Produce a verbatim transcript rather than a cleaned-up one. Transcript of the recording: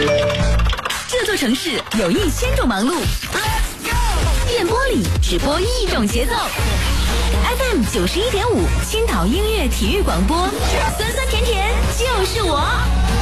这座城市有一千种忙碌，电波里只播一种节奏。F M 九十一点五，青岛音乐体育广播，酸酸甜甜就是我。